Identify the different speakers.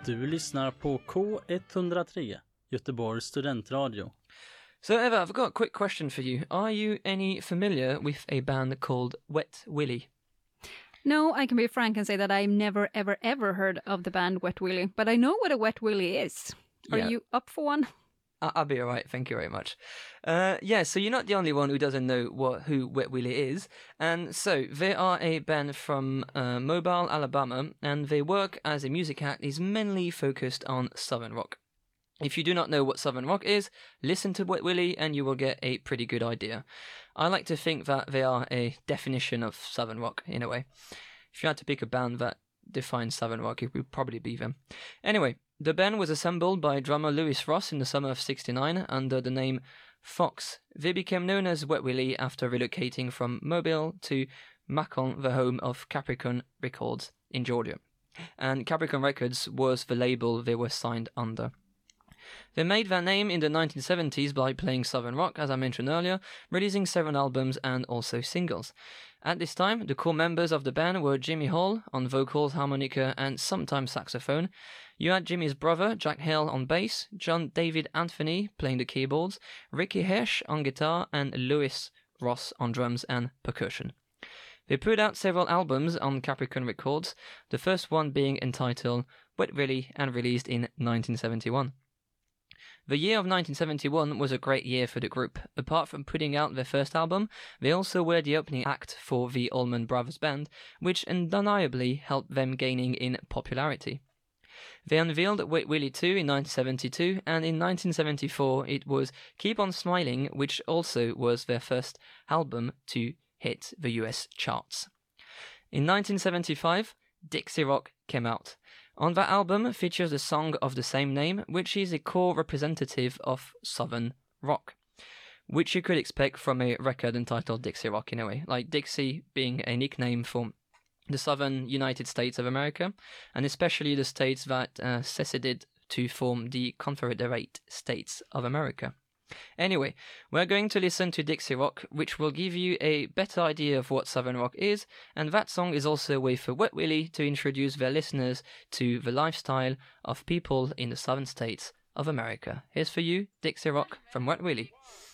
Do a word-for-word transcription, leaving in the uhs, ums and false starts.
Speaker 1: Du lyssnar på K one oh three, Göteborgs studentradio.
Speaker 2: So Eva, I've got a quick question for you. Are you any familiar with a band called Wet Willie?
Speaker 3: No, I can be frank and say that I've never, ever, ever heard of the band Wet Willie, but I know what a Wet Willie is. Are
Speaker 2: Yeah.
Speaker 3: you up for one?
Speaker 2: I- I'll be all right. Thank you very much. Uh, yeah, so you're not the only one who doesn't know what who Wet Willie is. And so they are a band from uh, Mobile, Alabama, and their work as a music act is mainly focused on Southern rock. If you do not know what Southern rock is, listen to Wet Willie and you will get a pretty good idea. I like to think that they are a definition of Southern rock, in a way. If you had to pick a band that defines Southern rock, it would probably be them. Anyway, the band was assembled by drummer Lewis Ross in the summer of sixty-nine under the name Fox. They became known as Wet Willie after relocating from Mobile to Macon, the home of Capricorn Records in Georgia. And Capricorn Records was the label they were signed under. They made their name in the nineteen seventies by playing Southern rock, as I mentioned earlier, releasing several albums and also singles. At this time, the core members of the band were Jimmy Hall on vocals, harmonica, and sometimes saxophone. You had Jimmy's brother, Jack Hale, on bass, John David Anthony playing the keyboards, Ricky Hirsch on guitar, and Lewis Ross on drums and percussion. They put out several albums on Capricorn Records, the first one being entitled Wet Willie and released in nineteen seventy-one. The year of nineteen seventy-one was a great year for the group. Apart from putting out their first album, they also were the opening act for the Allman Brothers Band, which undeniably helped them gaining in popularity. They unveiled Wet Willie two in nineteen seventy-two, and in nineteen seventy-four it was Keep On Smiling, which also was their first album to hit the U S charts. In nineteen seventy-five, Dixie Rock came out. On that album features a song of the same name, which is a core representative of Southern rock, which you could expect from a record entitled Dixie Rock in a way, like Dixie being a nickname for the Southern United States of America, and especially the states that uh, seceded to form the Confederate States of America. Anyway, we're going to listen to Dixie Rock, which will give you a better idea of what Southern rock is, and that song is also a way for Wet Willie to introduce their listeners to the lifestyle of people in the southern states of America. Here's for you, Dixie Rock from Wet Willie.